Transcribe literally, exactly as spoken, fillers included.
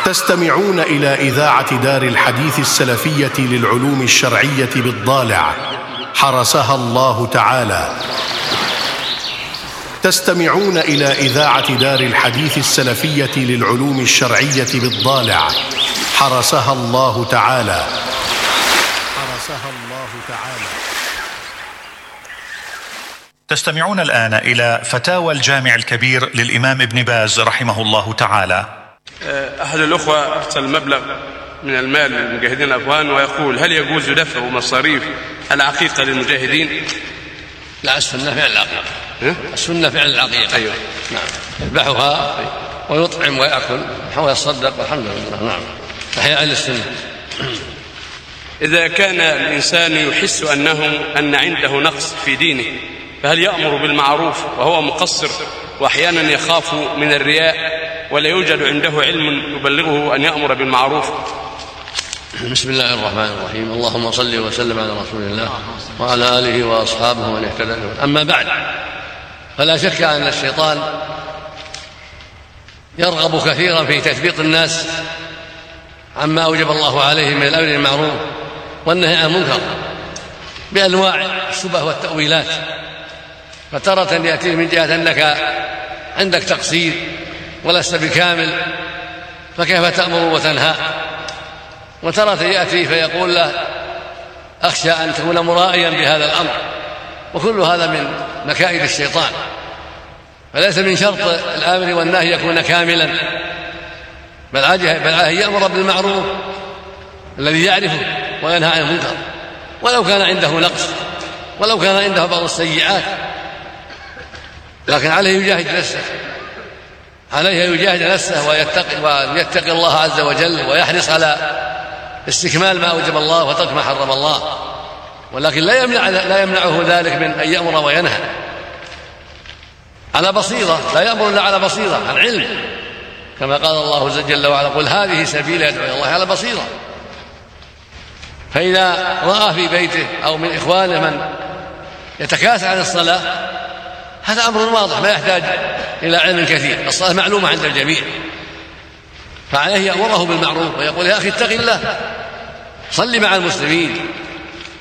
تستمعون إلى إذاعة دار الحديث السلفية للعلوم الشرعية بالضالع حرسها الله تعالى. تستمعون إلى إذاعة دار الحديث السلفية للعلوم الشرعية بالضالع حرسها الله تعالى. حرسها الله تعالى. تستمعون الآن إلى فتاوى الجامع الكبير للإمام ابن باز رحمه الله تعالى. أحد الأخوة أرسل مبلغ من المال للمجاهدين الأفغان ويقول: هل يجوز دفع مصاريف العقيقة للمجاهدين؟ لا، السنة فعل العقيقة. إيه؟ السنة فعل العقيقة. أيوة. نعم، يذبحها ويطعم ويأكل ويصدق والحمد لله. نعم، أحياء السنة. إذا كان الإنسان يحس أنه أن عنده نقص في دينه، فهل يأمر بالمعروف وهو مقصر وأحيانا يخاف من الرياء ولا يوجد عنده علم يبلغه أن يأمر بالمعروف؟ بسم الله الرحمن الرحيم. اللهم صل وسلم على رسول الله وعلى آله وأصحابه ومن اهتدى. أما بعد، فلا شك أن الشيطان يرغب كثيرا في تثبيط الناس عما أوجب الله عليه من الأمر بالمعروف والنهي عن المنكر بأنواع الشبه والتأويلات. فترة يأتيه من جهة أنك عندك تقصير ولست بكامل، فكيف تأمر وتنهى؟ وترة يأتي فيقول له: أخشى أن تكون مرائيا بهذا الأمر. وكل هذا من مكائد الشيطان. فليس من شرط الآمر والنهي يكون كاملا، بل عليه يأمر بالمعروف الذي يعرفه وينهى عن المنكر، ولو كان عنده نقص ولو كان عنده بعض السيئات، لكن عليه يجاهد نفسه عليه يجاهد نفسه ويتقي, ويتقي الله عز وجل ويحرص على استكمال ما أوجب الله وترك ما حرم الله. ولكن لا يمنع لا يمنعه ذلك من أن يأمر وينهى على بصيرة. لا يأمر إلا على بصيرة، عن علم، كما قال الله جل وعلا: قل هذه سبيل يدعو إلى الله على بصيرة. فإذا رأى في بيته أو من إخوانه من يتكاسل عن الصلاة، هذا أمر واضح لا يحتاج إلى علم كثير، الصلاة معلومة عند الجميع، فعليه يأمره بالمعروف ويقول: يا أخي اتق الله، صل مع المسلمين،